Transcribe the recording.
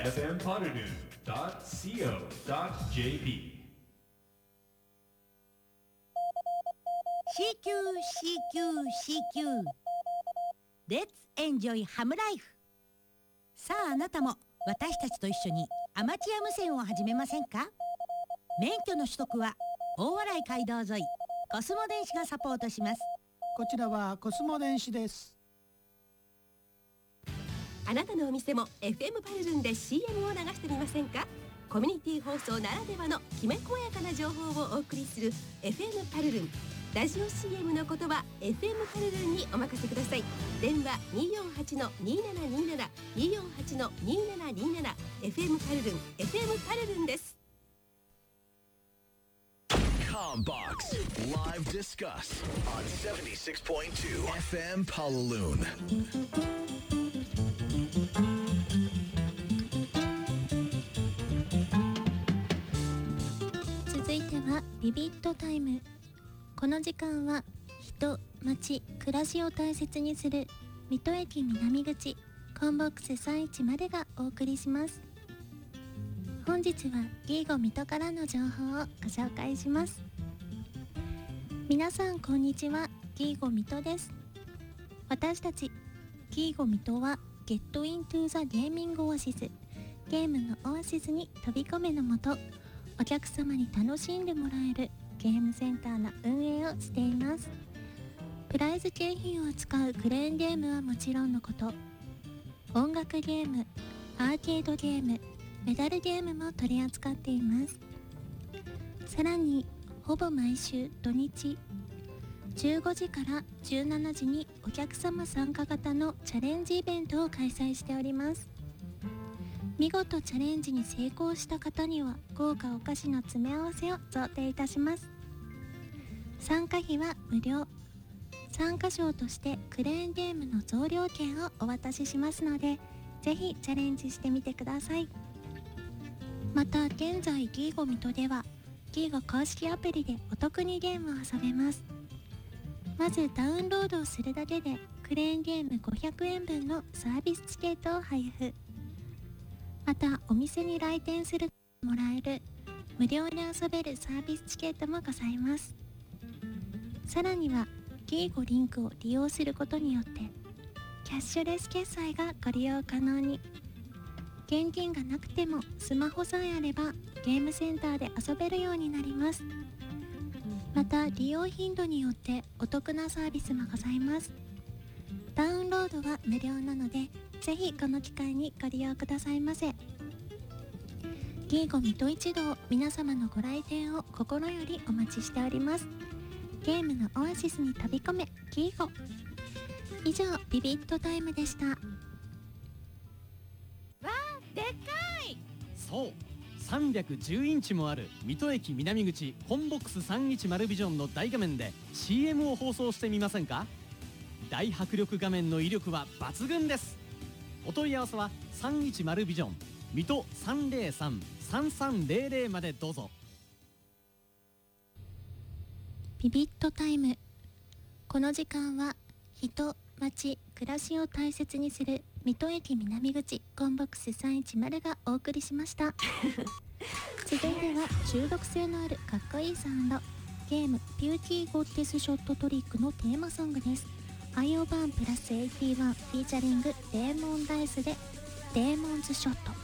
fmpoddernoon.co.jp CQCQCQ レッツエンジョイハムライフ。さああなたも私たちと一緒にアマチュア無線を始めませんか？免許の取得は大洗街道沿いコスモ電子がサポートします。 こちらはコスモ電子です。 あなたのお店も FM パルルンで CM を流してみませんか？コミュニティ放送ならではのきめ細やかな情報をお送りする FM パルルン。ラジオ CM のことは FM パルルンにお任せください。電話 248-2727 248-2727 FM パルルン FM パルルンです。 Combox Live Discuss on 76.2 FM Palaloon. 続いてはビビットタイム。この時間は人、町、暮らしを大切にする水戸駅南口コンボックス310がお送りします。本日はギーゴ水戸からの情報をご紹介します。皆さんこんにちは、ギーゴ水戸です。私たちギーゴ水戸はGet into the Gaming Oasis ゲームのオアシスに飛び込めのもと、お客様に楽しんでもらえるゲームセンターの運営をしています。プライズ景品を扱うクレーンゲームはもちろんのこと、音楽ゲーム、アーケードゲーム、メダルゲームも取り扱っています。さらにほぼ毎週土日15時から17時にお客様参加型のチャレンジイベントを開催しております。見事チャレンジに成功した方には豪華お菓子の詰め合わせを贈呈いたします。参加費は無料。参加賞としてクレーンゲームの増量券をお渡ししますので、ぜひチャレンジしてみてください。また現在ギーゴ水戸ではギーゴ公式アプリでお得にゲームを遊べます。まずダウンロードをするだけでクレーンゲーム500円分のサービスチケットを配布。またお店に来店するともらえる無料で遊べるサービスチケットもございます。さらにはギーゴリンクを利用することによってキャッシュレス決済がご利用可能に。現金がなくてもスマホさえあればゲームセンターで遊べるようになります。また利用頻度によってお得なサービスもございます。ダウンロードは無料なので、ぜひこの機会にご利用くださいませ。ギーゴ水戸一同、皆様のご来店を心よりお待ちしております。ゲームのオアシスに飛び込めギーゴ。以上ビビットタイムでした。 わー、でっかい。 そう310インチもある水戸駅南口コンボックス310ビジョンの大画面で CM を放送してみませんか？大迫力画面の威力は抜群です。お問い合わせは310ビジョン水戸 303-3300 までどうぞ。 ビビットタイム。この時間は人、町、暮らしを大切にする水戸駅南口コンボックス310がお送りしました。続いては中毒性のあるかっこいいサウンド、ゲームビューティーゴッデスショットトリックのテーマソングです。IO 版プラス81フィーチャリングデーモンダイスでデーモンズショット。